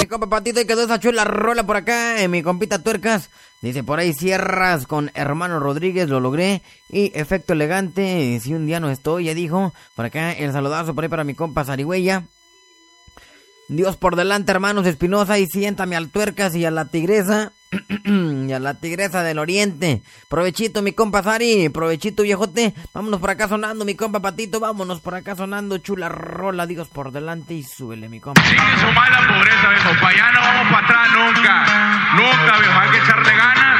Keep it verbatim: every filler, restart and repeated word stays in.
mi compa Patito, y quedó esa chula rola por acá, en mi compita Tuercas. Dice por ahí, Sierras con Hermano Rodríguez, lo logré. Y Efecto Elegante, si un día no estoy, ya dijo. Por acá el saludazo por ahí para mi compa Zarigüeya. Dios por delante, hermanos Espinosa, y siéntame al Tuercas y a la Tigresa. Y a la Tigresa del Oriente. Provechito, mi compa Sari, provechito, viejote. Vámonos por acá sonando, mi compa Patito. Vámonos por acá sonando, chula rola, Dios por delante, y súbele, mi compa. Sigue su mala pobreza, viejo. Pa' allá no vamos para atrás nunca. Nunca, viejo. Hay que echarle ganas.